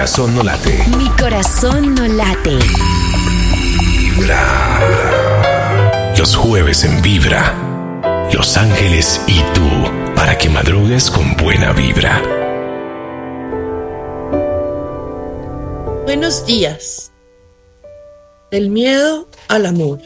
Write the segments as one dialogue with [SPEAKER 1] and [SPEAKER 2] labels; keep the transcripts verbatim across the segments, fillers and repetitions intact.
[SPEAKER 1] corazón no late.
[SPEAKER 2] Mi corazón no late.
[SPEAKER 1] Vibra. Los jueves en Vibra. Los Ángeles y tú, para que madrugues con buena vibra.
[SPEAKER 3] Buenos días. Del miedo al amor.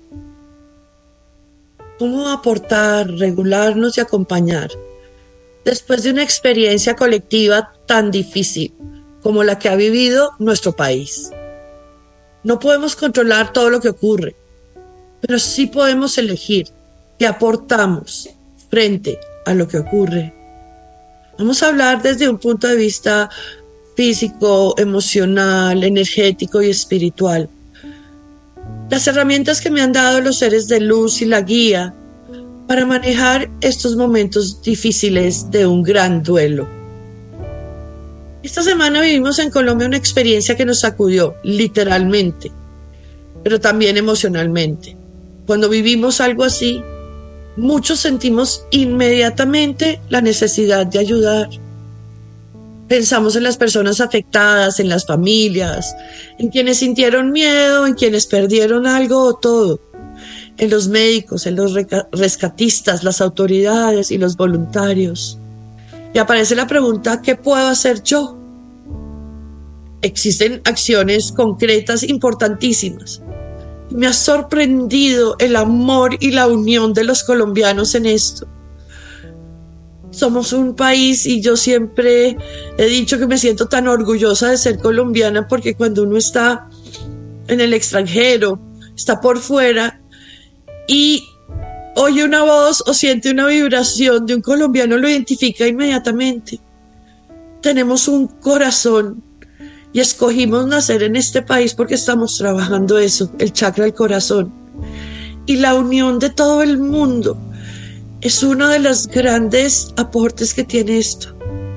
[SPEAKER 3] ¿Cómo aportar, regularnos y acompañar después de una experiencia colectiva tan difícil como la que ha vivido nuestro país? No podemos controlar todo lo que ocurre, pero sí podemos elegir qué aportamos frente a lo que ocurre. Vamos a hablar desde un punto de vista físico, emocional, energético y espiritual. Las herramientas que me han dado los seres de luz y la guía para manejar estos momentos difíciles de un gran duelo. Esta semana vivimos en Colombia una experiencia que nos sacudió literalmente, pero también emocionalmente. Cuando vivimos algo así, muchos sentimos inmediatamente la necesidad de ayudar. Pensamos en las personas afectadas, en las familias, en quienes sintieron miedo, en quienes perdieron algo o todo, en los médicos, en los rescatistas, las autoridades y los voluntarios. Y aparece la pregunta, ¿qué puedo hacer yo? Existen acciones concretas importantísimas. Me ha sorprendido el amor y la unión de los colombianos en esto. Somos un país y yo siempre he dicho que me siento tan orgullosa de ser colombiana porque cuando uno está en el extranjero, está por fuera y oye una voz o siente una vibración de un colombiano, lo identifica inmediatamente. Tenemos un corazón y escogimos nacer en este país porque estamos trabajando eso, el chakra del corazón. Y la unión de todo el mundo es uno de los grandes aportes que tiene esto.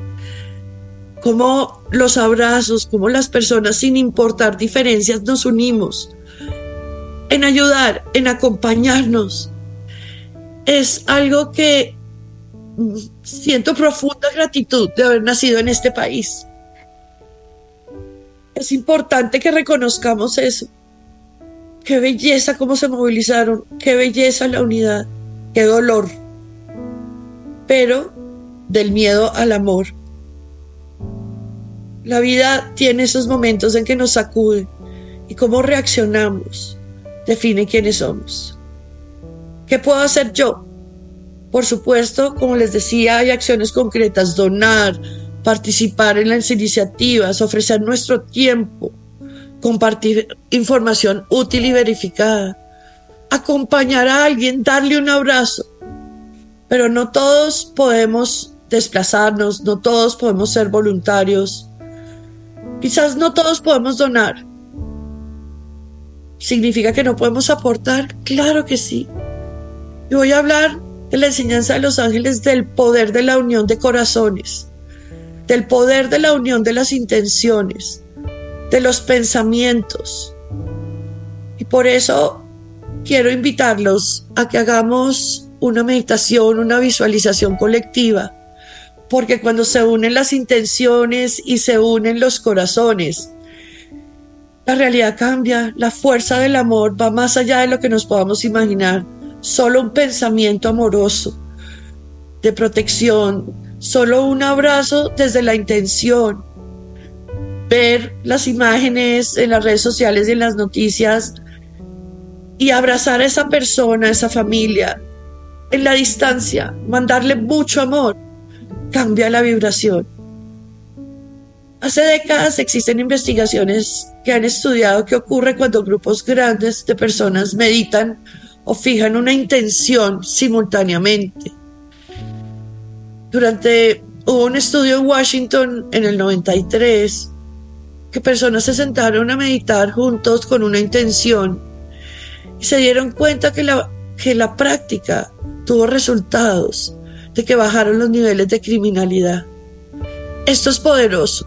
[SPEAKER 3] Como los abrazos, como las personas sin importar diferencias nos unimos en ayudar, en acompañarnos. Es algo que siento profunda gratitud de haber nacido en este país. Es importante que reconozcamos eso. Qué belleza cómo se movilizaron, qué belleza la unidad, qué dolor. Pero del miedo al amor. La vida tiene esos momentos en que nos sacude y cómo reaccionamos define quiénes somos. ¿Qué puedo hacer yo? Por supuesto, como les decía, hay acciones concretas, donar, participar en las iniciativas, ofrecer nuestro tiempo, compartir información útil y verificada, acompañar a alguien, darle un abrazo. Pero no todos podemos desplazarnos, no todos podemos ser voluntarios. Quizás no todos podemos donar. ¿Significa que no podemos aportar? Claro que sí. Y voy a hablar de la enseñanza de los ángeles del poder de la unión de corazones, del poder de la unión de las intenciones, de los pensamientos. Y por eso quiero invitarlos a que hagamos una meditación, una visualización colectiva, porque cuando se unen las intenciones y se unen los corazones, la realidad cambia, la fuerza del amor va más allá de lo que nos podamos imaginar. Solo un pensamiento amoroso, de protección, solo un abrazo desde la intención. Ver las imágenes en las redes sociales y en las noticias y abrazar a esa persona, a esa familia, en la distancia, mandarle mucho amor, cambia la vibración. Hace décadas existen investigaciones que han estudiado qué ocurre cuando grupos grandes de personas meditan o fijan una intención simultáneamente. Durante, hubo un estudio en Washington en el noventa y tres, que personas se sentaron a meditar juntos con una intención y se dieron cuenta que la, que la práctica tuvo resultados, de que bajaron los niveles de criminalidad. Esto es poderoso.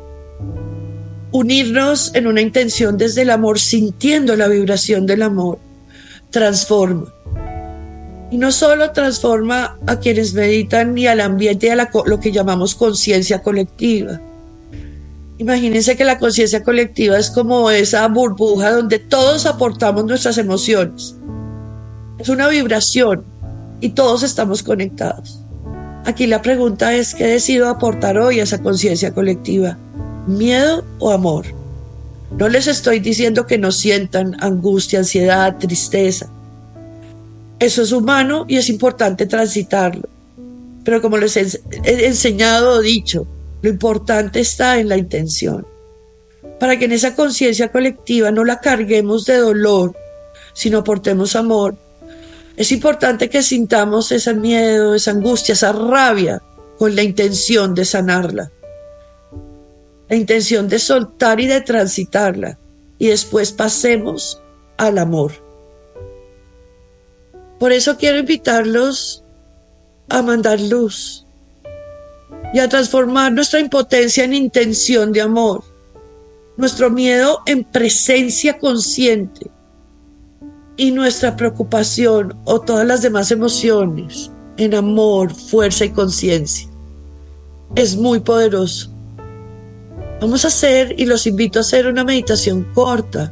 [SPEAKER 3] Unirnos en una intención desde el amor, sintiendo la vibración del amor, transforma. Y no solo transforma a quienes meditan ni al ambiente y a la, lo que llamamos conciencia colectiva. Imagínense que la conciencia colectiva es como esa burbuja donde todos aportamos nuestras emociones. Es una vibración y todos estamos conectados. Aquí la pregunta es: ¿qué decido aportar hoy a esa conciencia colectiva? ¿Miedo o amor? No les estoy diciendo que no sientan angustia, ansiedad, tristeza. Eso es humano y es importante transitarlo. Pero como les he enseñado o dicho, lo importante está en la intención. Para que en esa conciencia colectiva no la carguemos de dolor, sino aportemos amor. Es importante que sintamos ese miedo, esa angustia, esa rabia, con la intención de sanarla. La intención de soltar y de transitarla. Y después pasemos al amor. Por eso quiero invitarlos a mandar luz y a transformar nuestra impotencia en intención de amor, nuestro miedo en presencia consciente y nuestra preocupación o todas las demás emociones en amor, fuerza y conciencia. Es muy poderoso. Vamos a hacer, y los invito a hacer, una meditación corta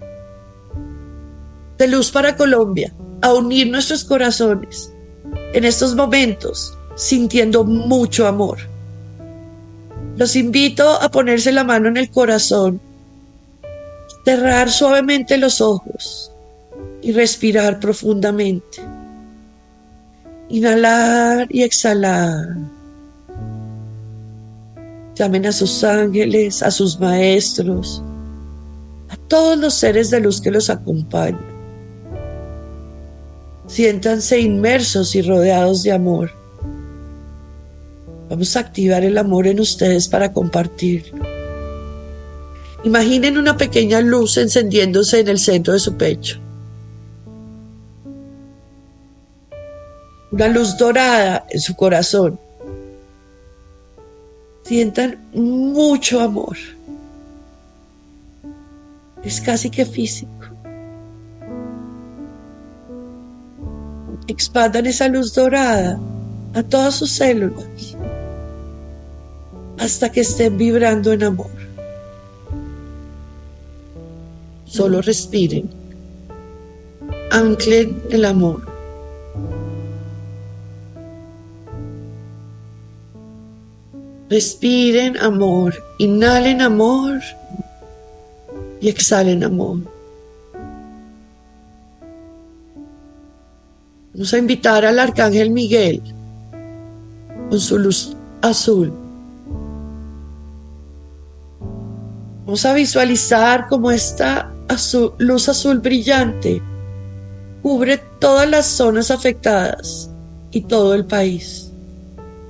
[SPEAKER 3] de luz para Colombia, a unir nuestros corazones en estos momentos, sintiendo mucho amor. Los invito a ponerse la mano en el corazón, cerrar suavemente los ojos y respirar profundamente. Inhalar y exhalar. Llamen a sus ángeles, a sus maestros, a todos los seres de luz que los acompañan. Siéntanse inmersos y rodeados de amor. Vamos a activar el amor en ustedes para compartirlo. Imaginen una pequeña luz encendiéndose en el centro de su pecho. Una luz dorada en su corazón. Sientan mucho amor. Es casi que físico. Expandan esa luz dorada a todas sus células hasta que estén vibrando en amor. Solo respiren. Anclen el amor. Respiren amor, inhalen amor y exhalen amor. Vamos a invitar al Arcángel Miguel con su luz azul. Vamos a visualizar cómo esta azul, luz azul brillante cubre todas las zonas afectadas y todo el país.